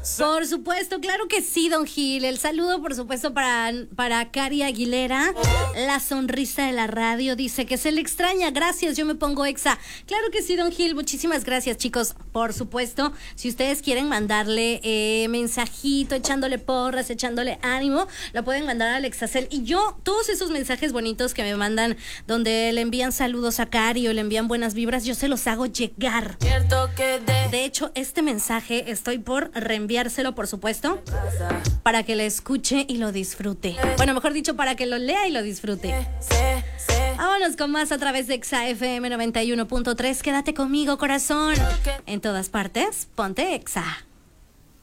Por supuesto, claro que sí, don Gil. El saludo, por supuesto, para Cari Aguilera. La sonrisa de la radio dice que se le extraña. Gracias, yo me pongo exa. Claro que sí, don Gil. Muchísimas gracias, chicos. Por supuesto, si ustedes quieren mandarle mensajito, echándole porras, echándole ánimo, lo pueden mandar al Exacel. Y yo, todos esos mensajes bonitos que me mandan, donde le envían saludos a Cari o le envían buenas vibras, yo se los hago llegar. De hecho, este mensaje estoy por reenviárselo, por supuesto, para que lo escuche y lo disfrute. Bueno, mejor dicho, para que lo lea y lo disfrute. Vámonos con más a través de Exa FM 91.3. Quédate conmigo, corazón. En todas partes, ponte Exa.